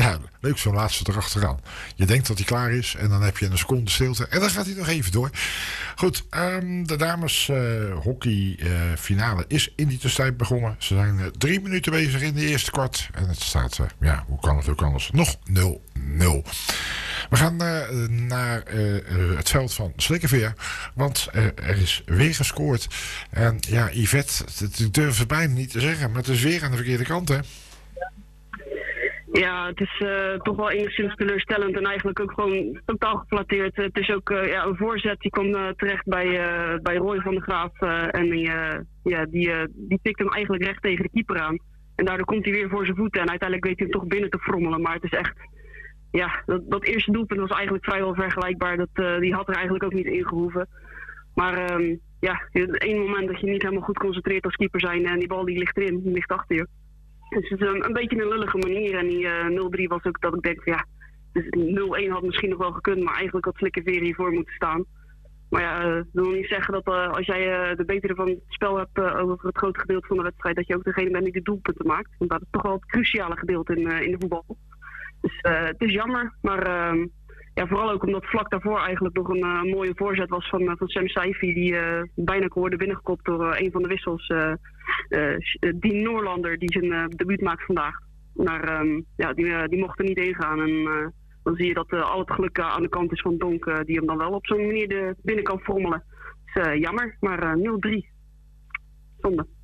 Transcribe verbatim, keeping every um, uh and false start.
Ja, leuk zo'n laatste erachteraan. Je denkt dat hij klaar is en dan heb je een seconde stilte. En dan gaat hij nog even door. Goed, um, de dames uh, hockey uh, finale is in die tussentijd begonnen. Ze zijn uh, drie minuten bezig in de eerste kwart. En het staat, uh, ja, hoe kan het ook anders? Nog nul nul. We gaan uh, naar uh, uh, het veld van Slikkeveer. Want uh, er is weer gescoord. En ja, Yvette, ik durf het bijna niet te zeggen. Maar het is weer aan de verkeerde kant, hè? Ja, het is uh, toch wel enigszins teleurstellend en eigenlijk ook gewoon totaal geflatteerd. Het is ook uh, ja, een voorzet, die kwam uh, terecht bij, uh, bij Roy van der Graaf. Uh, en die, uh, ja, die, uh, die tikt hem eigenlijk recht tegen de keeper aan. En daardoor komt hij weer voor zijn voeten en uiteindelijk weet hij hem toch binnen te frommelen. Maar het is echt, ja, dat, dat eerste doelpunt was eigenlijk vrijwel vergelijkbaar. Dat, uh, die had er eigenlijk ook niet in gehoeven. Maar um, ja, één moment dat je niet helemaal goed concentreert als keeper zijn en die bal die ligt erin, die ligt achter je. Dus het is een, een beetje een lullige manier. En die uh, nul drie was ook dat ik denk van ja, dus nul een had misschien nog wel gekund, maar eigenlijk had Slikkeveer hiervoor moeten staan. Maar ja, uh, dat wil niet zeggen dat uh, als jij uh, de betere van het spel hebt uh, over het grote gedeelte van de wedstrijd, dat je ook degene bent die de doelpunten maakt. Want dat is toch wel het cruciale gedeelte in, uh, in de voetbal. Dus uh, het is jammer, maar uh, ja, vooral ook omdat vlak daarvoor eigenlijk nog een uh, mooie voorzet was van, uh, van Sam Saifi, die uh, bijna kon worden binnengekopt door uh, een van de wissels. Uh, uh, die Noorlander die zijn uh, debuut maakt vandaag. Maar um, ja, die, uh, die mocht er niet heen gaan. En uh, dan zie je dat uh, al het geluk uh, aan de kant is van Donk, uh, die hem dan wel op zo'n manier de binnen kan frommelen. Dus uh, jammer, maar uh, nul drie. Zonde.